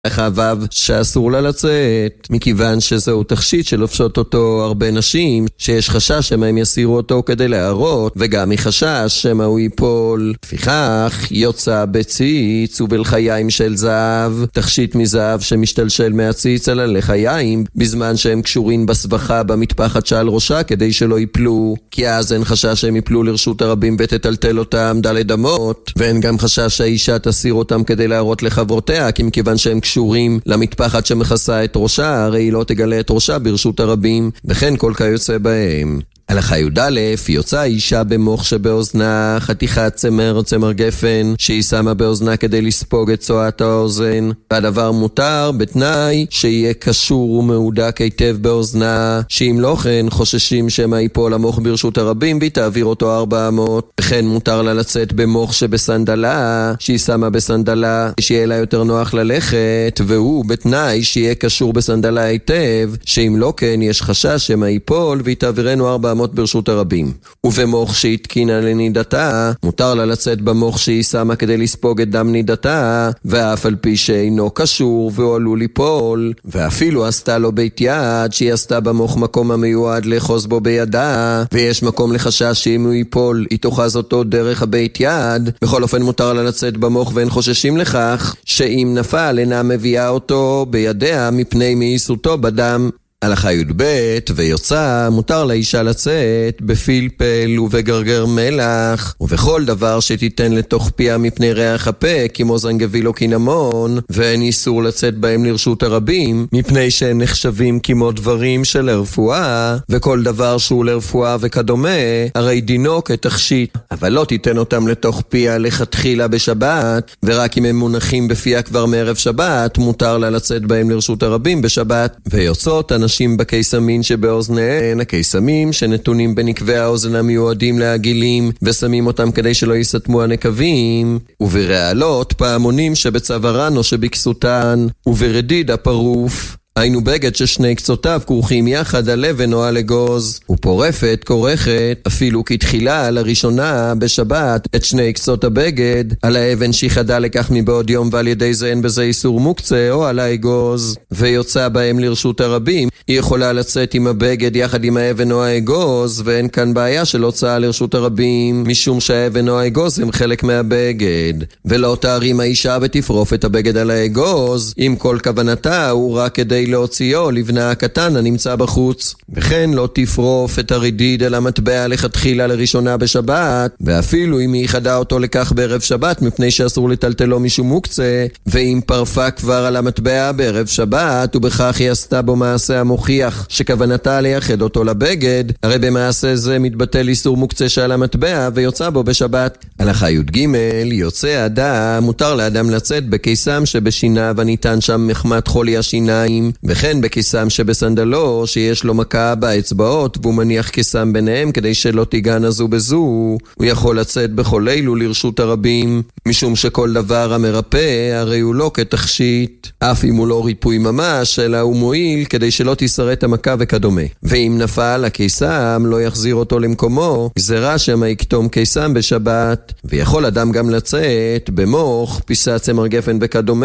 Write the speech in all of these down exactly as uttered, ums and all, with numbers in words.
חבב שאסור לה לצאת, מכיוון שזהו תכשיט שלובשות אותו הרבה נשים, שיש חשש שמה הם יסירו אותו כדי להראות, וגם מחשש שמה הוא ייפול. לפיכך יוצא בציץ ובלחיים של זהב, תכשיט מזהב שמשתלשל מהציץ על הלחיים, בזמן שהם קשורים בסבכה במטפחת שעל ראשה כדי שלא ייפלו, כי אז אין חשש שהם ייפלו לרשות הרבים ותטלטל אותם דלת אמות, ואין גם חשש שהאישה תסיר אותם כדי להראות לחברותיה, כי מכיוון שהם קשורים למטפחת שמכסה את ראשה, הרי היא לא תגלה את ראשה ברשות הרבים, וכן כל כיוצא בהם. הלכה י"א, יוצאה אישה במוח שבאוזנה חתיכת צמר, צמר גפן, שהיא שמה באוזנה כדי לספוג את צועת האוזן. והדבר מותר בתנאי שיהיה קשור ומהודק היטב באוזנה, שאם לא כן חוששים שמה ייפול המוח ברשות הרבים והיא תעביר אותו ארבע אמות. וכן מותר לה לצאת במוח שבסנדלה, שהיא שמה בסנדלה, שיהיה לה יותר נוח ללכת, והוא בתנאי שיהיה קשור בסנדלה היטב, שאם לא כן יש חשש שמה ייפול והיא תעבירנו ארבע אמות ברשות הרבים. ובמוח שהתקינה לנידתה, מותר לה לצאת במוח שהיא שמה כדי לספוג את דם נידתה, ואף על פי שאינו קשור והוא עלול ליפול, ואפילו עשתה לו בית יד שהיא עשתה במוח מקום המיועד לחוז בו בידה, ויש מקום לחשש שאם הוא ייפול היא תוחז אותו דרך הבית יד. בכל אופן מותר לה לצאת במוח ואין חוששים לכך שאם נפל אינה מביאה אותו בידיה מפני מאיסותו בדם. הלכה י"ב, ויוצא מותר לאישה לצאת בפלפל ובגרגר מלח ובכל דבר שתיתן לתוך פיה מפני ריח הפה, כמו זנגביל או קינמון, ואין איסור לצאת בהם לרשות הרבים מפני שהם נחשבים כמו דברים של הרפואה, וכל דבר שהוא לרפואה וכדומה הרי דינו כתכשיט. אבל לא תיתן אותם לתוך פיה לכתחילה בשבת, ורק אם הם מונחים בפיה כבר מערב שבת מותר לה לצאת בהם לרשות הרבים בשבת. ויוצאות נשים בקיסמים שבאוזניהן, הקיסמים שנתונים בנקבי האוזן המיועדים לעגילים, ושמים אותם כדי שלא יסתמו הנקבים, וברעלות פעמונים שבצווארן או שבכסותן, וברדיד הפרוף, היינו בגד ששני קצותיו כרוכים יחד על אבן או על אגוז, ופורפת, כורכת, אפילו כתחילה לראשונה בשבת את שני קצות הבגד, על האבן שיחדה לכך מבעוד יום, ועל ידי זה אין בזה איסור מוקצה, או על האגוז, ויוצא בהם לרשות הרבים. היא יכולה לצאת עם הבגד יחד עם האבן או האגוז, ואין כאן בעיה של הוצאה לרשות הרבים, משום שהאבן או האגוז הם חלק מהבגד. ולא תארים האישה ותפרוף את הבגד על האגוז, אם כל כוונתה הוא רק כדי להוציאו לבנה הקטן הנמצא בחוץ. וכן לא תפרוף את הרדיד על המטבע לכתחילה לראשונה בשבת, ואפילו אם היא יחדה אותו לכך בערב שבת, מפני שאסור לטלטלו משום מוקצה, ואם פרפה כבר על המטבע בערב שבת, ובכך היא עשתה בו מעשה המוכיח שכוונתה לייחד אותו לבגד, הרי במעשה זה מתבטל איסור מוקצה שעל המטבע ויוצא בו בשבת. הלכה י"ג, יוצא אדם, מותר לאדם לצאת בקיסם שבשיניו הניתן שם מחמת חולי השיניים, וכן בקיסם שבסנדלו שיש לו מכה באצבעות והוא מניח קיסם ביניהם כדי שלא תיגענה זו בזו. הוא יכול לצאת בכל אלו לרשות הרבים, משום שכל דבר המרפא הרי הוא לא כתכשיט, אף אם הוא לא ריפוי ממש, אלא הוא מועיל כדי שלא תישרט המכה וכדומה. ואם נפל הקיסם לא יחזיר אותו למקומו, גזרה שמה יקטום קיסם בשבת. ויכול אדם גם לצאת במוח, פיסת צמר גפן וכדומה,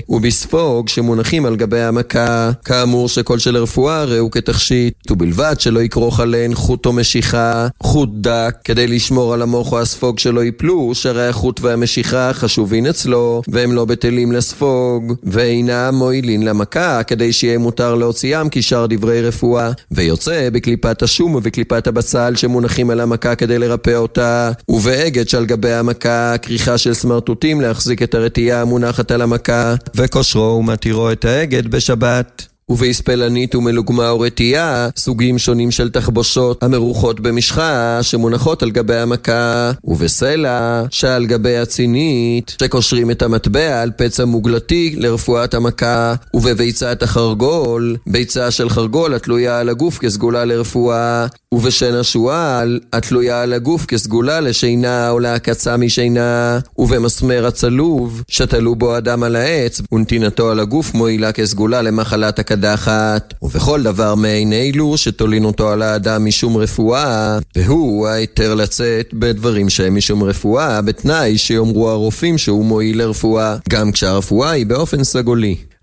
ובספוג שמונחים על גבי המכה, כאמור שכל של הרפואה הרי הוא כתכשיט, ובלבד שלא יקרוך עליהן חוט או משיכה, חוט דק, כדי לשמור על המוח או הספוג שלא ייפלו, שהרי החוט והמשיכה חשובים אצלו, והם לא בטלים לספוג, ואינם מועילים למכה, כדי שיהיה מותר להוציאם כשאר דברי רפואה. ויוצא בקליפת השום ובקליפת הבצל שמונחים על המכה כדי לרפא אותה, ובאגד שעל גבי המכה כריכה של סמרטוטים להחזיק את הרתיעה המונחת על המכה, וכושרו ומתירו את האגד בשבת. ובהספלנית ומלוגמה או רתיעה, סוגים שונים של תחבושות המרוחות במשחה שמונחות על גבי המכה, ובסלע שעל גבי הצינית שקושרים את המטבע על פצע מוגלתי לרפואת המכה, ובביצת החרגול, ביצה של חרגול התלויה על הגוף כסגולה לרפואה, ובשן השואל התלויה על הגוף כסגולה לשינה או להקצה משינה, ובמסמר הצלוב שתלו בו אדם על העץ ונתינתו על הגוף מועילה כסגולה למחלת הקדחת. ובכל דבר מעין אילו שתולין אותו על האדם משום רפואה, והוא היתר לצאת בדברים שהם משום רפואה, בתנאי שיאמרו הרופאים שהוא מועיל לרפואה, גם כשהרפואה היא באופן סגולי.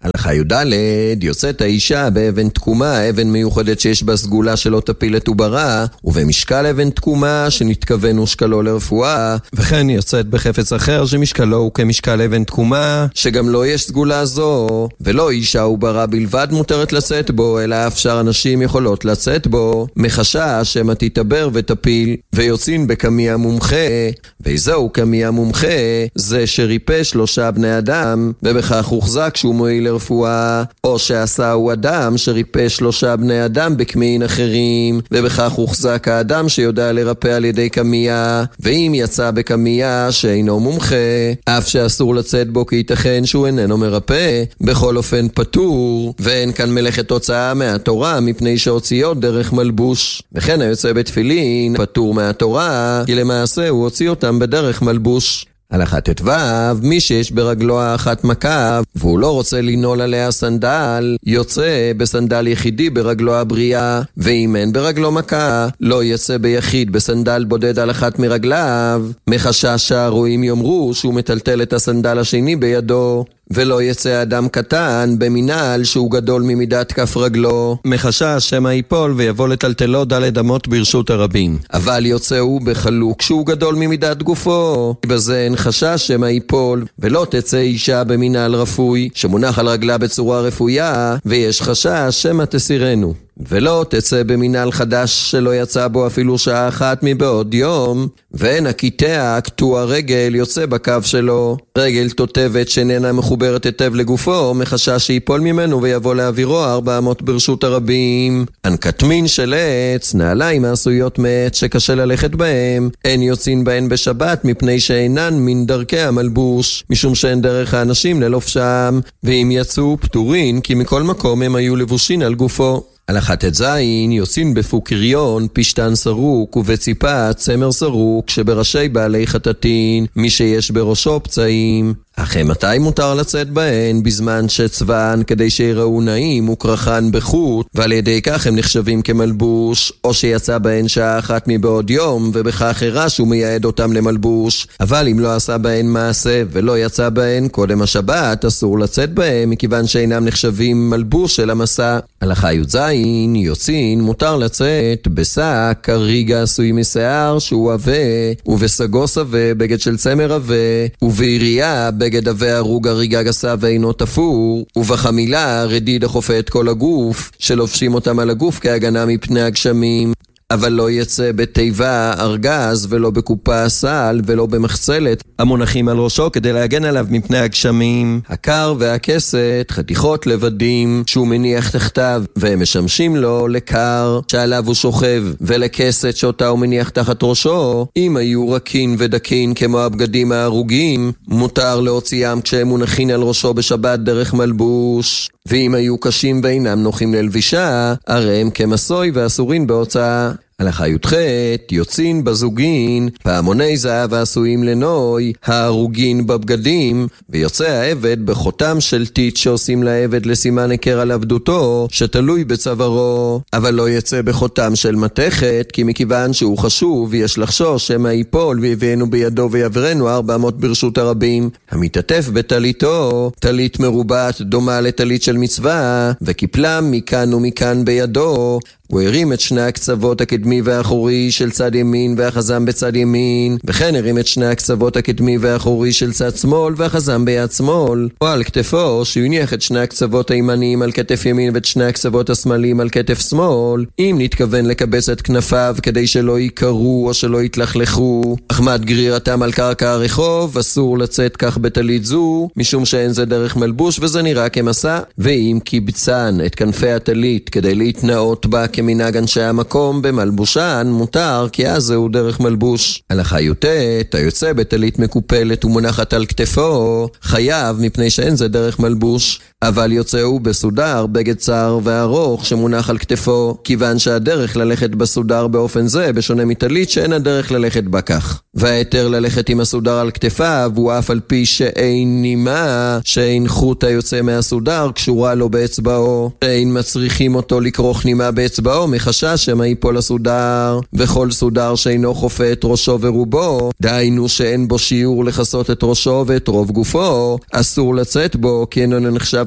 הלכה י"ד, יוצאת האישה באבן תקומה, אבן מיוחדת שיש בה סגולה שלא תפיל את עוברה, ובמשקל אבן תקומה שנתכוון ושקלו לרפואה, וכן יוצאת בחפץ אחר שמשקלו הוא כמשקל אבן תקומה, שגם לא יש סגולה זו, ולא אישה עוברה בלבד מותרת לצאת בו, אלא אף שאר הנשים יכולות לצאת בו, מחשש שמא תתעבר ותפיל, ויוצאים בקמי המומחה, וזהו קמי המומחה, זה שריפא שלושה בני אדם, ובכך הוחזק שהוא מועיל לרפואה, או שעשה הוא אדם שריפא שלושה בני אדם בקמין אחרים, ובכך הוחזק האדם שיודע לרפא על ידי קמיה, ואם יצא בקמיה שאינו מומחה, אף שאסור לצאת בו כי ייתכן שהוא איננו מרפא, בכל אופן פטור, ואין כאן מלאכת הוצאה מהתורה, מפני שהוציאות דרך מלבוש. וכן היוצא בתפילין פטור מהתורה, כי למעשה הוא הוציא אותם בדרך מלבוש. הלכה ט"ו, מי שיש ברגלו האחת מכה, והוא לא רוצה לנעול עליה סנדל, יוצא בסנדל יחידי ברגלו הבריאה, ואם אין ברגלו מכה, לא יצא ביחיד בסנדל בודד על אחת מרגליו, מחשש שהרועים יאמרו שהוא מטלטל את הסנדל השני בידו. ולא יצא אדם קטן במנהל שהוא גדול ממידת כף רגלו, מחשש שמא ייפול ויבוא לטלטלו דלת אמות ברשות הרבים. אבל יוצא הוא בחלוק שהוא גדול ממידת גופו, בזה אין חשש שמא ייפול, ולא תצא אישה במנהל רפוי שמונח על רגלה בצורה רפויה, ויש חשש שמא תסירנו. ולא תצא במנהל חדש שלא יצא בו אפילו שעה אחת מבעוד יום, ואין הקיטע קטוע רגל יוצא בקו שלו, רגל תותבת שננה מחוברת היטב לגופו, מחשש שיפול ממנו ויבוא לאווירו ארבע אמות ברשות הרבים. אנקטמין של עץ, נעליים העשויות מעץ שקשה ללכת בהם, אין יוצאים בהן בשבת מפני שאינן מן דרכי המלבוש, משום שאין דרך האנשים ללובשם, ואם יצאו פטורין כי מכל מקום הם היו לבושין על גופו. הלכה ט"ז, יוצאים בפוקריון, פשטן סרוק, ובציפה צמר סרוק, שבראשי בעלי חטטין, מי שיש בראשו פצעים. אחרי מתי מותר לצאת בהן? בזמן שצבן כדי שיראו נעים וקרחן בחוט, ועל ידי כך הם נחשבים כמלבוש, או שיצא בהן שעה אחת מבעוד יום, ובכך הרש ומייעד אותם למלבוש. אבל אם לא עשה בהן מעשה ולא יצא בהן קודם השבת, אסור לצאת בהן, מכיוון שאינם נחשבים מלבוש של המסע. הלכה י"ז, יוצאים, מותר לצאת בשק הריגה עשוי משיער שהוא עבה, ובסגוס עבה בגד של צמר עבה, ובעירייה בגד עבה הרוג הריגה גסה ואינו תפור, ובחמילה רדיד החופה את כל הגוף, שלובשים אותם על הגוף כהגנה מפני הגשמים. אבל לא יצא בתיבה ארגז ולא בקופה סל ולא במחצלת המונחים על ראשו כדי להגן עליו מפני הגשמים. הקר והכסת חתיכות לבדים שהוא מניח תחתיו, והם משמשים לו לקר שעליו הוא שוכב, ולכסת שאותה הוא מניח תחת ראשו. אם היו רקין ודקין כמו הבגדים ההרוגים, מותר להוציאם כשהם מונחים על ראשו בשבת דרך מלבוש, ואם היו קשים ואינם נוחים ללבישה, הרי הם כמסוי ואסורים בהוצאה. הלכה י"ח, יוצאים בזוגין, פעמוני זהב העשויים לנוי, ההרוגין בבגדים, ויוצא העבד בחותם של טיט שעושים לעבד לסימן הכר על עבדותו, שתלוי בצווארו, אבל לא יצא בחותם של מתכת, כי מכיוון שהוא חשוב, יש לחשוש שמא ייפול ויביאנו בידו ויברנו ארבע אמות ברשות הרבים. המתעטף בתליתו, תלית מרובעת דומה לתלית של מצווה, וקיפלם מכאן ומכאן בידו, הוא הרים את שני הקצוות הקדמי והאחורי של צד ימין והחזם בצד ימין, וכן הרים את שני הקצוות הקדמי והאחורי של צד שמאל והחזם ביד שמאל, או על כתפו שהוא הניח את שני הקצוות הימניים על כתף ימין ואת שני הקצוות השמאליים על כתף שמאל, אם נתכוון לקבץ את כנפיו כדי שלא יקרו או שלא יתלכלכו. אחמד גרירתם על קרקע הרחוב, אסור לצאת כך בתלית זו, משום שאין זה דרך מלבוש וזה נראה כמסע. ואם קיבצן את כנפי התלית כדי להתנאות בה כמנהג אנשי המקום במלבושן, מותר, כי אז זהו דרך מלבוש. הלכה י"ט, היוצא בתלית מקופלת ומונחת על כתפו, חייב מפני שאין זה דרך מלבוש. אבל יוצאו בסודר בגד צר וארוך שמונח על כתפו, כיוון שהדרך ללכת בסודר באופן זה בשונה מטלית שאין הדרך ללכת בה כך. והיתר ללכת עם הסודר על כתפיו הוא אף על פי שאין נימה, שאין חוט היוצא מהסודר קשורה לו באצבעו, שאין מצריכים אותו לקרוך נימה באצבעו מחשש שמא ייפול הסודר. וכל סודר שאינו חופה את ראשו ורובו, דהיינו שאין בו שיעור לחסות את ראשו ואת רוב גופו, אסור לצאת בו, כי אינו נחשב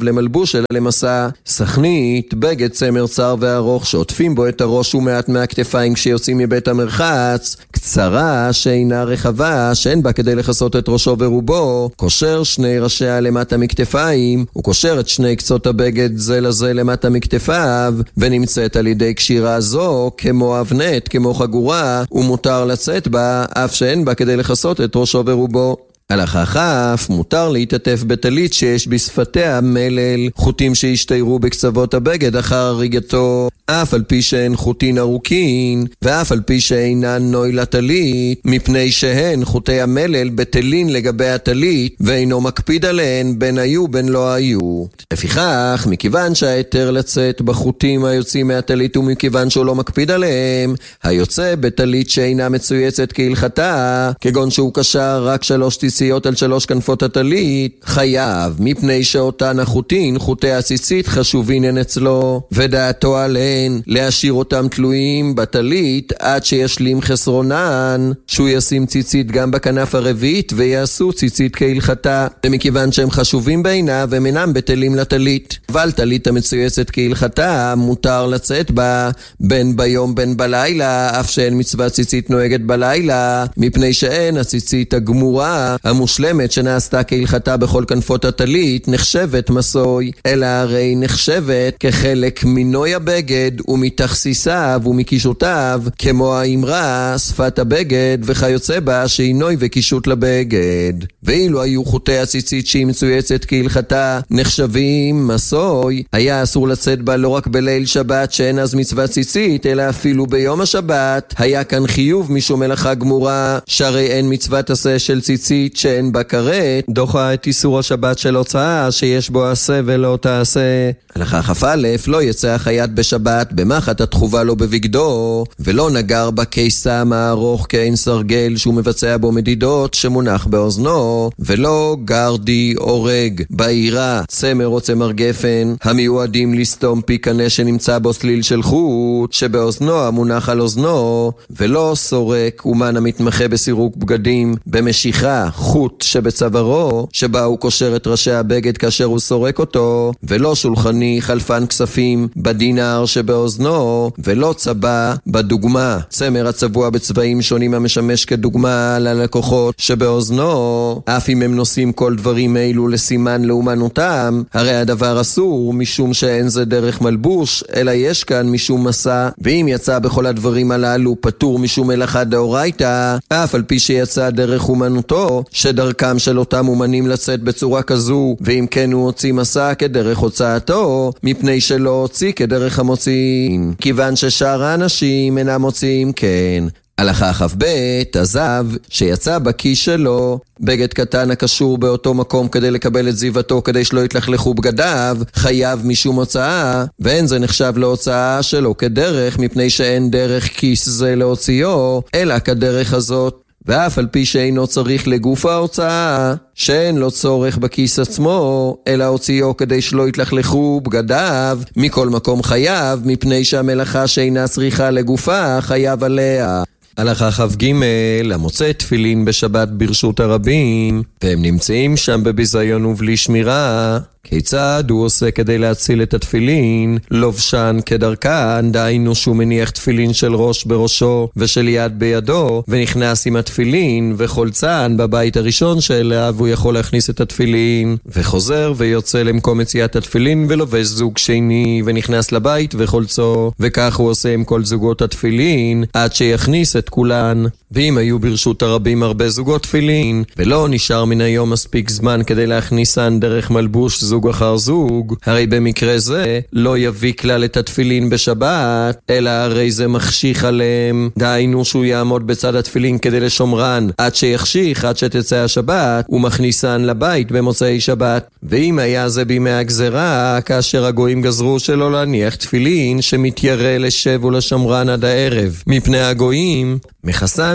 למלבוש אלא למסע. סכנית, בגד צמר צר וארוך שעוטפים בו את הראש ומעט מהכתפיים כשיוצאים מבית המרחץ, קצרה שאינה רחבה שאין בה כדי לכסות את ראשו ורובו, קושר שני ראשיה למטה מכתפיים, הוא קושר את שני קצות הבגד זה לזה למטה מכתפיו, ונמצאת על ידי קשירה זו כמו אבנט, כמו חגורה, ומותר לצאת בה אף שאין בה כדי לכסות את ראשו ורובו. הלכה כף, מותר להתעטף בטלית שיש בשפתיה מלל, חוטים שהשתיירו בקצוות הבגד אחר הריגתו, אף על פי שהן חוטין ארוכין, ואף על פי שאינן נוי לטלית, מפני שהן חוטי המלל בטלין לגבי הטלית, ואינו מקפיד עליהן בין היו בין לא היו. לפיכך, מכיוון שההיתר לצאת בחוטים היוצאים מהטלית ומכיוון שהוא לא מקפיד עליהם, היוצא בטלית שאינה מצויצת כהלכתה, כגון שהוא קשר רק שלוש ציציות על שלוש כנפות הטלית, חייב, מפני שאותן החוטין, חוטי הציצית, חשובין הן אצלו, ודעתו עליהן להשאיר אותם תלויים בטלית עד שישלים חסרונן, שהוא ישים ציצית גם בכנף הרביעית ויעשו ציצית כהלכתה, ומכיוון שהם חשובים בעיניו הם אינם בטלים לטלית. אבל טלית המצויצת כהלכתה מותר לצאת בה בין ביום בין בלילה, אף שאין מצוות ציצית נוהגת בלילה, מפני שאין הציצית הגמורה המושלמת שנעשתה כהלכתה בכל כנפות הטלית נחשבת מסוי, אלא הרי נחשבת כחלק מנוי הבגד ומתכסיסיו ומקישותיו, כמו האמרה שפת הבגד וכיוצא בה שהיא נוי וקישוט לבגד. ואילו היו חוטי הציצית שהיא מצויצת כהלכתה נחשבים מסוי, היה אסור לצאת בה לא רק בליל שבת שאין אז מצוות ציצית, אלא אפילו ביום השבת. היה כאן חיוב משום מלאכה גמורה, שהרי אין מצוות עשה של ציצית שאין בה כרת, דוחה את איסור השבת של הוצאה שיש בו עשה ולא תעשה. הלכה כף א', לא יצא החייט בשבת במחט התחובה לו בבגדו, ולא נגר בקיסם הארוך כאין סרגל שהוא מבצע בו מדידות שמונח באוזנו, ולא גרדי אורג בעירה צמר או צמר גפן המיועדים לסתום פי קנה שנמצא בו סליל של חוט שבאוזנו המונח על אוזנו, ולא סורק אומן המתמחה בסירוק בגדים במשיכה חוט שבצווארו שבה הוא קושר את ראשי הבגד כאשר הוא סורק אותו, ולא שולחני חלפן כספים בדינר שבאוזנו, ולא צבא בדוגמה צמר הצבוע בצבעים שונים המשמש כדוגמה ללקוחות שבאוזנו, אף אם הם נושאים כל דברים אלו לסימן לאומנותם, הרי הדבר אסור משום שאין זה דרך מלבוש אלא יש כאן משום מסע, ואם יצא בכל הדברים הללו פטור משום מלאכה דאורייתא, אף על פי שיצא דרך אומנותו שדרכם של אותם אומנים לצאת בצורה כזו, ואם כן הוא הוציא מסע כדרך הוצאתו, מפני שלא הוציא כדרך המוציאים, כיוון ששאר האנשים אינם מוציאים כן. הלכה כף ב', עזב שיצא בכיס שלו בגד קטן הקשור באותו מקום כדי לקבל את זיוותו כדי שלא יתלכלכו בגדיו, חייב משום הוצאה, ואין זה נחשב להוצאה שלו כדרך, מפני שאין דרך כיס זה להוציאו אלא כדרך הזאת. ואף על פי שאינו צריך לגוף ההוצאה, שאין לו צורך בכיס עצמו, אלא הוציאו כדי שלא יתלכלכו בגדיו, מכל מקום חייב, מפני שהמלאכה שאינה צריכה לגופה חייב עליה. הלכה כף ג', המוצא תפילין בשבת ברשות הרבים, והם נמצאים שם בביזיון ובלי שמירה, כיצד הוא עושה כדי להציל את התפילין? לובשן כדרכן, דהיינו שהוא מניח תפילין של ראש בראשו ושל יד בידו, ונכנס עם התפילין וחולצן בבית הראשון שאליו הוא יכול להכניס את התפילין, וחוזר ויוצא למקום מציאת התפילין ולובש זוג שני ונכנס לבית וחולצו, וכך הוא עושה עם כל זוגות התפילין עד שיכניס את כולן. ואם היו ברשות הרבים הרבה זוגות תפילין ולא נשאר מן היום מספיק זמן כדי להכניסן דרך מלבוש זוג אחר זוג, הרי במקרה זה לא יביא כלל את התפילין בשבת, אלא הרי זה מחשיך עליהם, דהיינו שהוא יעמוד בצד התפילין כדי לשומרן עד שיחשיך, עד שתצא השבת, ומכניסן לבית במוצאי שבת. ואם היה זה בימי הגזרה, כאשר הגויים גזרו שלא להניח תפילין שמתיירא לשב ולשומרן עד הערב מפני הגויים, מחסן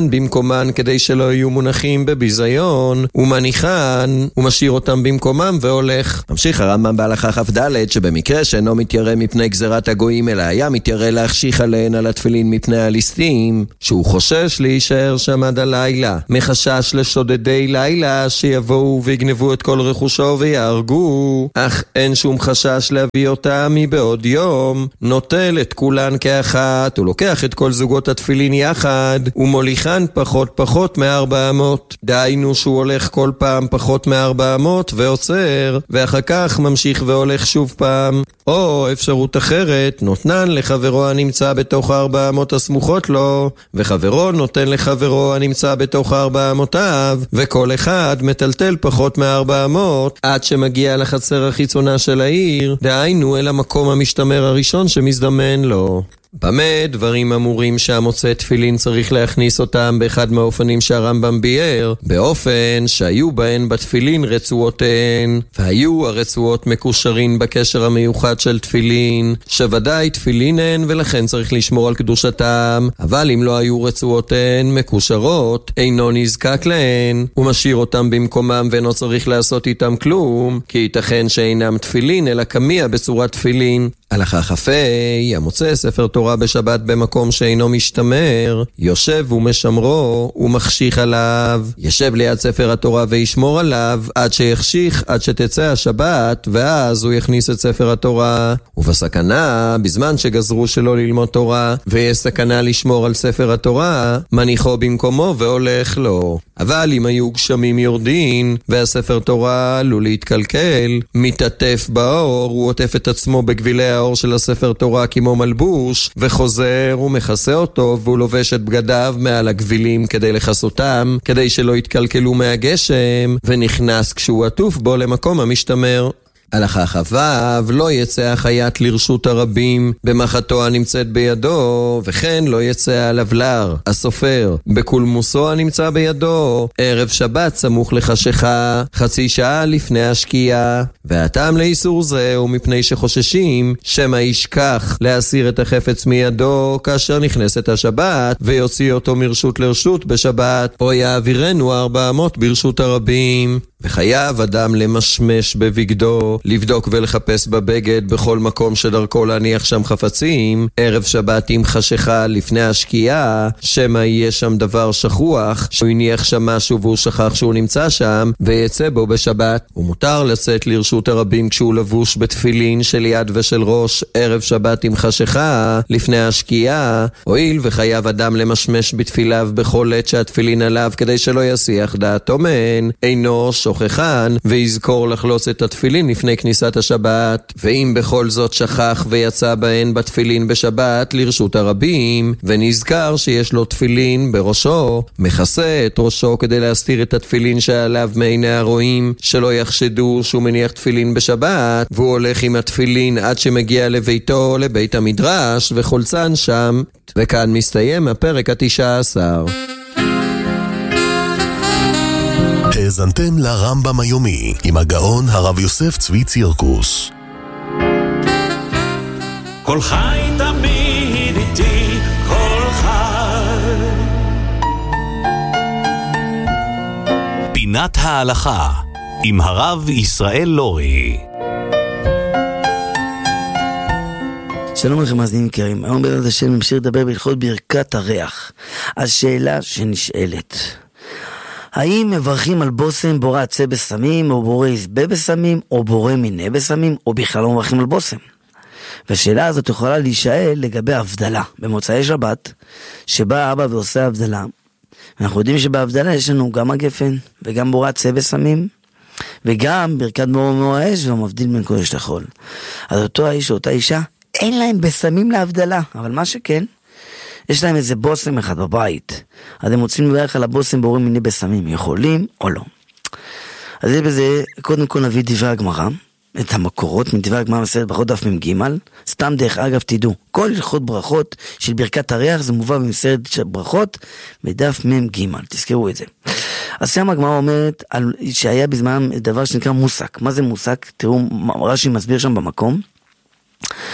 אותן במקומן כדי שלא יהיו מונחים בביזיון, ומניחן, ומשאיר אותם במקומם והולך. ממשיך הרמב"ם בהלכה כ"ד שבמקרה שאינו מתיירא מפני גזירת הגויים אלא היה מתיירא להחשיך עליהן על התפילין מפני הליסטים, שהוא חושש להישאר שם עד הלילה, מחשש לשודדי לילה שיבואו ויגנבו את כל רכושו ויהרגו, אך אין שום חשש להביא אותם מבעוד יום, נוטל את כולן כאחת, הוא לוקח את כל זוגות התפילין יחד, ומוליכן פחות פחות מארבע מאות. דהיינו שהוא הולך כל פעם פחות מארבע מאות ועוצר, ואחר כך ממשיך והולך שוב פעם. או אפשרות אחרת, נותנן לחברו הנמצא בתוך ארבע אמות הסמוכות לו, וחברו נותן לחברו הנמצא בתוך ארבע אמותיו, וכל אחד מטלטל פחות מארבע אמות, עד שמגיע לחצר החיצונה של העיר, דהיינו אל המקום המשתמר הראשון שמזדמן לו. במה דברים אמורים שהמוצא תפילין צריך להכניס אותם באחד מהאופנים שהרמב"ם ביאר, באופן שהיו בהן בתפילין רצועותיהן, והיו הרצועות מקושרים בקשר המיוחד של תפילין, שוודאי תפילין הן ולכן צריך לשמור על קדושתם, אבל אם לא היו רצועותיהן מקושרות, אינו נזקק להן, הוא משאיר אותם במקומם ואינו צריך לעשות איתם כלום, כי ייתכן שאינם תפילין אלא קמיע בצורת תפילין. הלכה כ"ה, המוצא ספר תורה בשבת במקום שאינו משתמר, יושב ומשמרו ומחשיך עליו. ישב ליד ספר התורה וישמור עליו עד שיחשיך, עד שתצא השבת, ואז הוא יכניס את ספר התורה. ובסכנה, בזמן שגזרו שלא ללמוד תורה, ויש סכנה לשמור על ספר התורה, מניחו במקומו והולך לו. אבל אם היו גשמים יורדין, והספר תורה עלול להתקלקל, מתעטף באור, הוא עוטף את עצמו בגבילי האור של הספר תורה כמו מלבוש, וחוזר ומכסה אותו, והוא לובש את בגדיו מעל הגבילים כדי לחסותם, כדי שלא יתקלקלו מהגשם, ונכנס כשהוא עטוף בו למקום המשתמר. הלכה כ"ו, לא יצא החייט לרשות הרבים במחתו הנמצאת בידו, וכן לא יצא הלבלר, הסופר, בקולמוסו הנמצא בידו, ערב שבת סמוך לחשיכה, חצי שעה לפני השקיעה. והטעם לאיסור זה הוא מפני שחוששים שמא ישכח להסיר את החפץ מידו כאשר נכנסת השבת, ויוציא אותו מרשות לרשות בשבת, או יעבירנו ארבע אמות ברשות הרבים. וחייב אדם למשמש בבגדו, לבדוק ולחפש בבגד בכל מקום שדרכו להניח שם חפצים, ערב שבת עם חשיכה לפני השקיעה, שמא יהיה שם דבר שכוח, שהוא יניח שם משהו והוא שכח שהוא נמצא שם, ויצא בו בשבת. ומותר לצאת לרשות הרבים כשהוא לבוש בתפילין של יד ושל ראש, ערב שבת עם חשיכה לפני השקיעה, הואיל וחייב אדם למשמש בתפיליו בכל עת שהתפילין עליו, כדי שלא יסיח דעתו מהן, אינו שוכחן, ויזכור לחלוץ את התפילין לפני כניסת השבת. ואם בכל זאת שכח ויצא בהן בתפילין בשבת לרשות הרבים, ונזכר שיש לו תפילין בראשו, מכסה את ראשו כדי להסתיר את התפילין שעליו מעיני הרואים, שלא יחשדו שהוא מניח תפילין בשבת, והוא הולך עם התפילין עד שמגיע לביתו, לבית המדרש, וחולצן שם. וכאן מסתיים הפרק התשע עשר. האזנתם לרמב"ם היומי עם הגאון הרב יוסף צבי צירקוס. כל חי תמיד איתי, כל חי. פינת ההלכה עם הרב ישראל לורי. שלום לכם מאזינים יקרים, היום בעזרת השם נמשיך לדבר בהלכות ברכת הריח. השאלה שנשאלת, האם מברכים על בוסם בורא עצה בסמים, או בורא יזבה בסמים, או בורא מיני בסמים, או בכלל לא מברכים על בוסם? והשאלה הזאת יכולה להישאל לגבי הבדלה במוצאי שבת, שבא אבא ועושה הבדלה. אנחנו יודעים שבהבדלה יש לנו גם הגפן, וגם בורא עצה בסמים, וגם ברכת מור מור האש, ומבדיל בין קודש לחול. אז אותו האיש או אותה אישה, אין להם בסמים להבדלה, אבל מה שכן, יש להם איזה בוסם אחד בבית, אז הם רוצים לברך על הבוסם בורא מיני בסמים, יכולים או לא. אז יש בזה, קודם כל נביא דברי הגמרא, את המקורות מדברי הגמרא מסרת ברכות דף מ"ג. סתם דרך אגב תדעו, כל הלכות ברכות של ברכת הריח זה מובא במסרת של ברכות בדף מ"ג, תזכרו את זה. אז שם הגמרא אומרת על, שהיה בזמן דבר שנקרא מוסק. מה זה מוסק? תראו, רש"י מסביר שם במקום,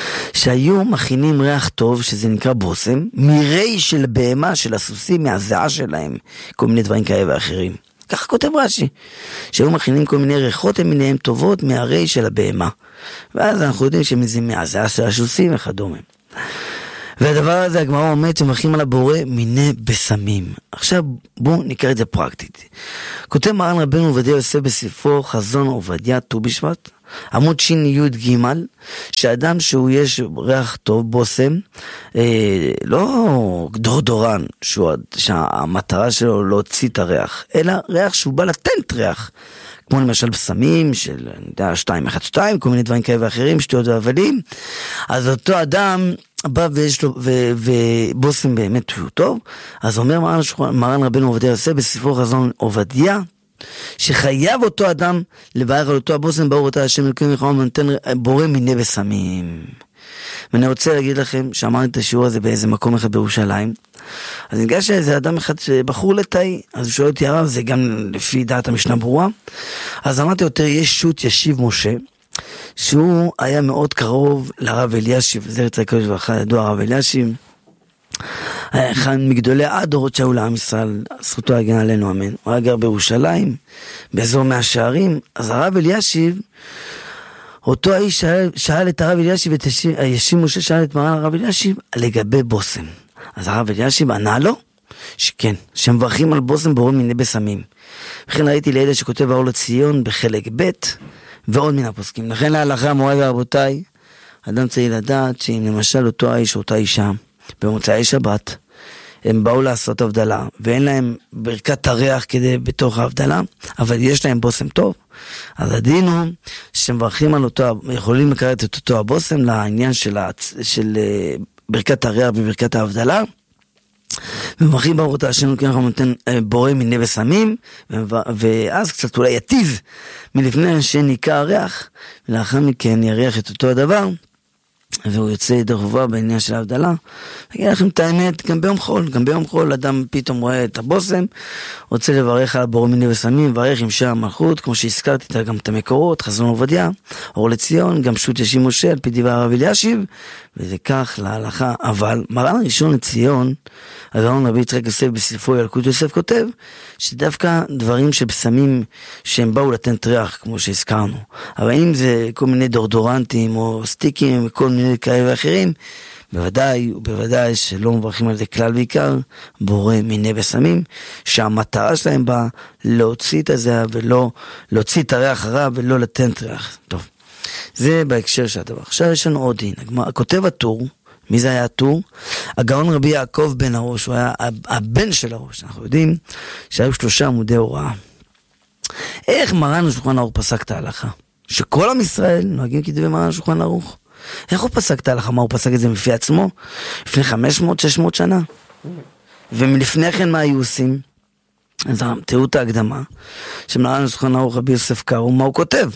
שהיו מכינים ריח טוב, שזה נקרא בוסם, מירי של בהמה, של הסוסים, מהזעה שלהם, כל מיני דברים כאלה ואחרים. ככה כותב רש"י, שהיו מכינים כל מיני ריחות למיניהם טובות מהרי של הבהמה. ואז אנחנו יודעים שמזה מהזעה של הסוסים וכדומה. והדבר הזה, הגמרא אומרת שמברכים על הבורא מיני בשמים. עכשיו בואו נקרא את זה פרקטית. כותב מרן רבנו עובדיה יוסף בספרו חזון עובדיה ט"ו בשבט, עמוד שין י' ג', שאדם שהוא יש ריח טוב, בוסם, אה, לא דורדורן, שהוא, שהמטרה שלו להוציא את הריח, אלא ריח שהוא בא לתת ריח, כמו למשל בשמים של, אני יודע, שתיים אחת שתיים, כל מיני דברים כאלה ואחרים, שטויות ואבלים. אז אותו אדם בא ויש לו, ו, ובוסם באמת הוא טוב, אז אומר מרן, מרן רבנו עובדיה יוסף בספרו חזון עובדיה, שחייב אותו אדם לברך על אותו הבוסם, ברוך אתה השם אלוקים וחנון ונותן בורא מיני בשמים. ואני רוצה להגיד לכם, שאמרתי את השיעור הזה באיזה מקום אחד בירושלים, אז ניגש איזה אדם אחד בחור לתאי, אז הוא שואל אותי הרב, זה גם לפי דעת המשנה ברורה, אז אמרתי יותר, יש שו"ת ישיב משה, שהוא היה מאוד קרוב לרב אלישיב, זה רצה קודש ואחד ידוע הרב אלישיב, היה אחד מגדולי הדורות שהיו לעם ישראל, זכותו הגנה עלינו אמן. הוא היה גר בירושלים, באזור מהשערים. אז הרב אלישיב, אותו האיש שאל, שאל את הרב אלישיב, את ישיב משה שאל את מרן הרב אלישיב לגבי בוסם. אז הרב אלישיב ענה לו שכן, שמברכים על בוסם בורא מיני בשמים. וכן ראיתי לידע שכותב האור לציון בחלק ב' ועוד מן הפוסקים. לכן להלכה מוריי ורבותיי, אדם צריך לדעת שאם למשל אותו האיש או אותה אישה במוצאי שבת הם באו לעשות הבדלה ואין להם ברכת הריח כדי בתוך ההבדלה, אבל יש להם בוסם טוב, אז הדין הוא שמברכים על אותו, יכולים לקראת את אותו הבוסם לעניין של, של ברכת הריח וברכת ההבדלה, ומברכים ברוך אתה השם אלוקים וחנון ונותן בורא מיני בשמים, ואז קצת אולי יטיב מלפני שניקה הריח, ולאחר מכן יריח את אותו הדבר והוא יוצא ידי חובה בעניין של ההבדלה. אגיד לכם את האמת, גם ביום חול, גם ביום חול אדם פתאום רואה את הבוסם, רוצה לברך על הבורא מיני בשמים, לברך עם שם המלכות, כמו שהזכרתי גם את המקורות, חזון עובדיה, אור לציון, גם שו"ת ישיב משה, על פי דבר הרב אלישיב, וזה כך להלכה. אבל מרן הראשון לציון, הגאון רבי יצחק יוסף בספרו ילקוט יוסף כותב, שדווקא דברים שבשמים שהם באו לתת ריח, כמו שהזכרנו, אבל אם זה כל מיני דורדורנטים או סטיקים וכל מיני כאלה ואחרים, בוודאי ובוודאי שלא מברכים על זה כלל ועיקר בורא מיני בשמים, שהמטרה שלהם באה להוציא את הזה ולא להוציא את הריח הרע ולא לתת ריח. טוב, זה בהקשר של הדבר. עכשיו יש לנו עוד דין. כותב הטור, מי זה היה הטור? הגאון רבי יעקב בן הראש, הוא היה הבן של הראש. אנחנו יודעים שהיו שלושה עמודי הוראה. איך מרן השולחן ערוך פסק את ההלכה? שכל עם ישראל נוהגים כדברי מרן השולחן ערוך. איך הוא פסק את ההלכה? מה הוא פסק את זה מפי עצמו? לפני חמש מאות שש מאות שנה. ומלפני כן מה היו עושים? אז תראו את ההקדמה שמרן השולחן ערוך רבי יוסף קארו, מה הוא כותב?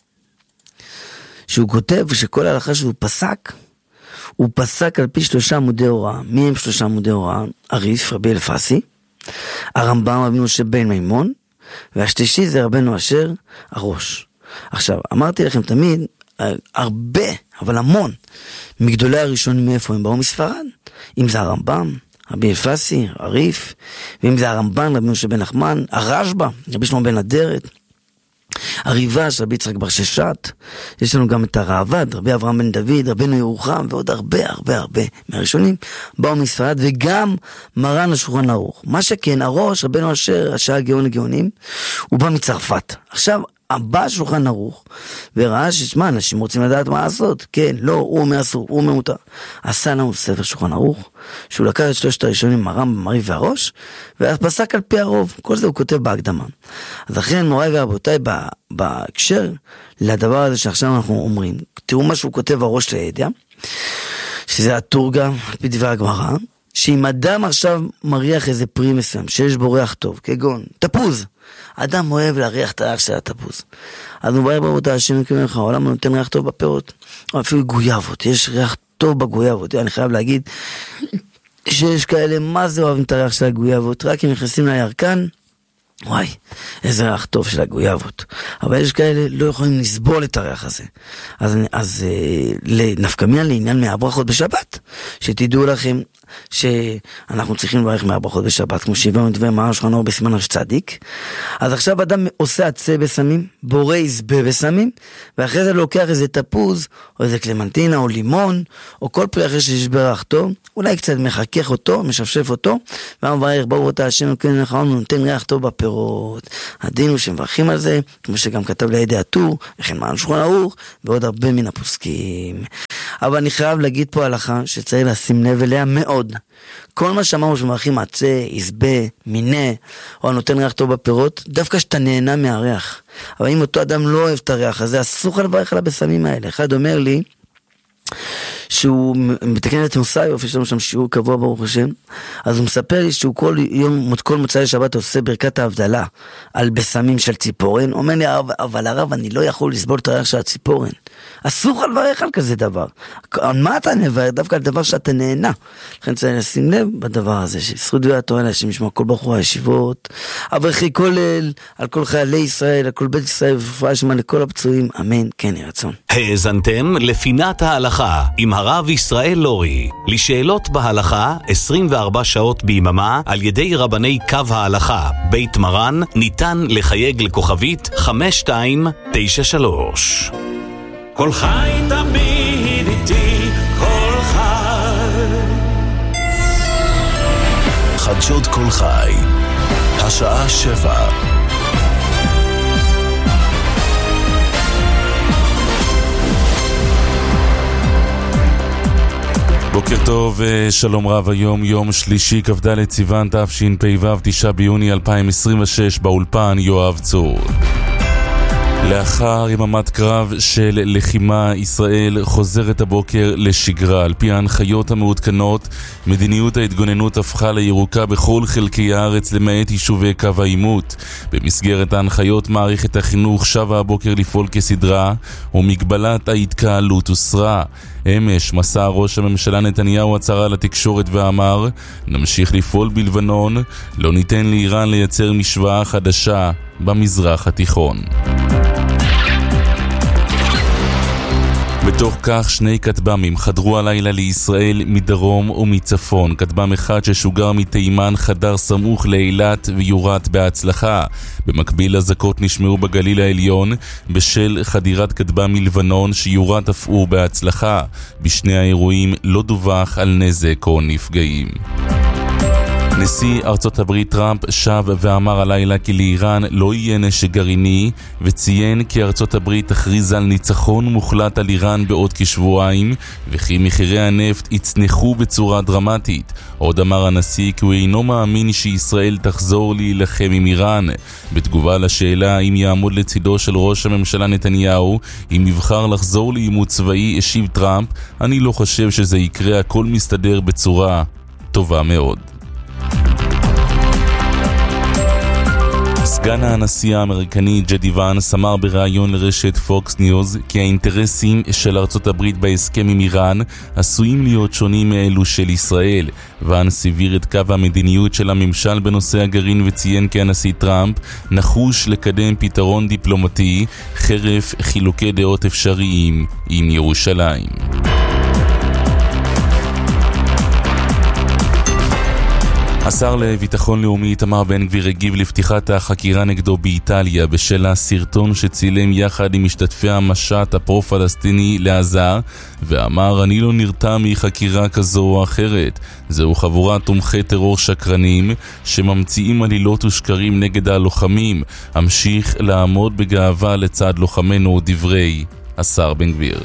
שהוא כותב שכל ההלכה שהוא פסק, הוא פסק על פי שלושה עמודי הוראה. מי הם שלושה עמודי הוראה? הריף, רבי אלפסי, הרמב"ם רבי משה בן מימון, והשלישי זה רבנו אשר הראש. עכשיו, אמרתי לכם תמיד, הרבה, אבל המון, מגדולי הראשונים מאיפה הם באו? מספרד. אם זה הרמב"ם, רבי אלפסי, הריף, ואם זה הרמב"ן, רבי משה בן נחמן, הרשב"א, רבי שלמה בן אדרת, הריבש, רבי יצחק בר ששת, יש לנו גם את הראב"ד, רבי אברהם בן דוד, רבנו ירוחם, ועוד הרבה הרבה הרבה מהראשונים באו מספרד, וגם מרן השולחן ערוך. מה שכן, הראש, רבנו אשר, השעה גאון הגאונים, הוא בא מצרפת. עכשיו, הבא השולחן ערוך, וראה ששמע, אנשים רוצים לדעת מה לעשות. כן, לא, הוא אומר אסור, הוא אומר מותר. עשה לנו ספר שולחן ערוך, שהוא לקח את שלושת הראשונים, הרמב"ם, הריף והראש, ואז פסק על פי הרוב. כל זה הוא כותב בהקדמה. אז לכן, מוריי ורבותיי, בהקשר לדבר הזה שעכשיו אנחנו אומרים, תראו מה שהוא כותב הראש לידע, שזה התורגה, על פי דבר הגמרא, שאם אדם עכשיו מריח איזה פרי מסוים, שיש בו ריח טוב, כגון תפוז, אדם אוהב להריח את הריח של התפוז, אז הוא בא ברבותיי השם יקום לך, העולם נותן ריח טוב בפירות, או אפילו גויאבות, יש ריח טוב בגויאבות. אני חייב להגיד שיש כאלה, מה זה אוהבים את הריח של הגויאבות? רק אם נכנסים לירקן, וואי, איזה ריח טוב של הגויאבות. אבל יש כאלה לא יכולים לסבול את הריח הזה. אז, אז נפקמיה לעניין מהברכות בשבת, שתדעו לכם שאנחנו צריכים לברך מהברכות בשבת, כמו שהבאנו דברי מרן שולחן אור בסימן רש צדיק. אז עכשיו אדם עושה עצה בסמים, בורא יזבה בסמים, ואחרי זה לוקח איזה תפוז, או איזה קלמנטינה, או לימון, או כל פרי אחרי שיש בריח טוב, אולי קצת מחכך אותו, משפשף אותו, ומברך ברוך אתה השם אלוקינו מלך העולם, נותן ריח טוב בפירות. הדין הוא שמברכים על זה, כמו שגם כתב לידי הטור, וכן מרן שולחן ערוך, ועוד הרבה מן הפוסקים. אבל אני חייב להגיד פה הלכה שצריך לשים לב אליה מאוד. כל מה שאמרנו שמברכים עצה, יזבה, מינה, או נותן ריח טוב בפירות, דווקא שאתה נהנה מהריח. אבל אם אותו אדם לא אוהב את הריח הזה, אסור לברך על הבשמים האלה. אחד אומר לי, שהוא מתקן את מוסיוף, יש לנו שם שיעור קבוע ברוך השם, אז הוא מספר לי שהוא כל יום, כל מוצאי שבת עושה ברכת ההבדלה על בשמים של ציפורן. אומר לי, אבל הרב, אני לא יכול לסבול את הריח של הציפורן. אסור לברך על כזה דבר. על מה אתה נברך? דווקא על דבר שאתה נהנה. לכן צריך לשים לב בדבר הזה, שזכות דברי התורה להשם ישמע כל בחורי הישיבות, אברכי כולל, על כל חיילי ישראל, על כל בית ישראל, ורפואה שלמה לכל הפצועים, אמן, כן יהי רצון. האזנתם לפינת ההלכה עם הרב ישראל לורי. לשאלות בהלכה עשרים וארבע שעות ביממה על ידי רבני קו ההלכה בית מרן, ניתן לחייג לכוכבית חמש שתיים תשע שלוש. כל חי תמיד איתי, כל חי. חדשות כל חי, השעה שבע. בוקר טוב, שלום רב. היום יום שלישי כ"ד סיוון תשפ"ו, תשעה ביוני אלפיים עשרים ושש. באולפן יואב צור. לאחר יממת קרב של לחימה, ישראל חוזרת הבוקר לשגרה. על פי ההנחיות המעודכנות, מדיניות ההתגוננות הפכה לירוקה בכל חלקי הארץ למעט יישובי קו העימות. במסגרת ההנחיות מערכת החינוך שבה הבוקר לפעול כסדרה, ומגבלת ההתקהלות הוסרה. אמש מסע ראש הממשלה נתניהו הצהרה לתקשורת ואמר, נמשיך לפעול בלבנון, לא ניתן לאיראן לייצר משוואה חדשה במזרח התיכון. בתוך כך שני כטב"מים חדרו הלילה לישראל מדרום ומצפון. כטב"ם אחד ששוגר מתימן חדר סמוך לאילת ויורת בהצלחה. במקביל אזעקות נשמעו בגליל העליון בשל חדירת כטב"ם מלבנון שיורת אף הוא בהצלחה. בשני האירועים לא דווח על נזק או נפגעים. נשיא ארצות הברית טראמפ שב ואמר הלילה כי לאיראן לא יהיה נשק גרעיני, וציין כי ארצות הברית תכריז על ניצחון מוחלט על איראן בעוד כשבועיים, וכי מחירי הנפט יצנחו בצורה דרמטית. עוד אמר הנשיא כי הוא אינו מאמין שישראל תחזור להילחם עם איראן. בתגובה לשאלה אם יעמוד לצידו של ראש הממשלה נתניהו אם יבחר לחזור לעימות צבאי, השיב טראמפ, אני לא חושב שזה יקרה, הכל מסתדר בצורה טובה מאוד. סגן הנשיא האמריקני ג'די ואנס אמר בראיון לרשת פוקס ניוז כי האינטרסים של ארצות הברית בהסכם עם איראן עשויים להיות שונים מאלו של ישראל. ואנס הבהיר את קו המדיניות של הממשל בנושא הגרעין וציין כי הנשיא טראמפ נחוש לקדם פתרון דיפלומטי חרף חילוקי דעות אפשריים עם ירושלים. השר לביטחון לאומי איתמר בן גביר הגיב לפתיחת החקירה נגדו באיטליה בשל הסרטון שצילם יחד עם משתתפי המשט הפרו-פלסטיני לעזה, ואמר אני לא נרתע מחקירה כזו או אחרת. זהו חבורת תומכי טרור שקרנים שממציאים עלילות ושקרים נגד הלוחמים. המשיך לעמוד בגאווה לצד לוחמנו, דברי השר בן גביר.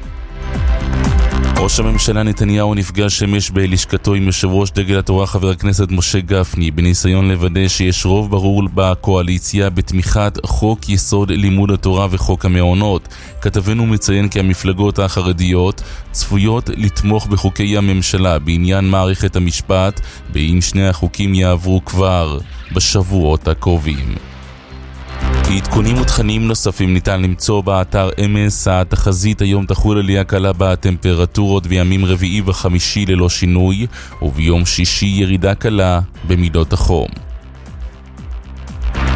ראש הממשלה נתניהו נפגש אמש בלשכתו עם יושב ראש דגל התורה חבר הכנסת משה גפני בניסיון לוודא שיש רוב ברור בקואליציה בתמיכת חוק יסוד לימוד התורה וחוק המעונות. כתבנו מציין כי המפלגות החרדיות צפויות לתמוך בחוקי הממשלה בעניין מערכת המשפט, באם שני החוקים יעברו כבר בשבועות הקרובים. עדכונים ותכנים נוספים ניתן למצוא באתר אמס. התחזית היום תחול עלייה קלה בטמפרטורות וימים רביעי וחמישי ללא שינוי, וביום שישי ירידה קלה במידות החום.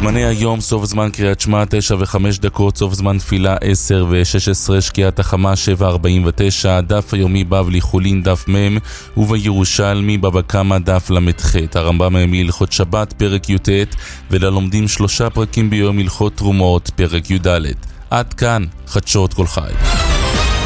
זמני היום, סוף זמן קריאת שמע תשע וחמש דקות, סוף זמן תפילה עשר ושש עשרה, שקיעת החמה שבע ארבעים ותשע, דף היומי בבלי חולין דף מם, ובירושלמי בבא קמא דף למ"ח. הרמב"ם מהלכות שבת פרק י"ט, וללומדים שלושה פרקים ביום הלכות תרומות פרק י"ד. עד כאן חדשות כל חי.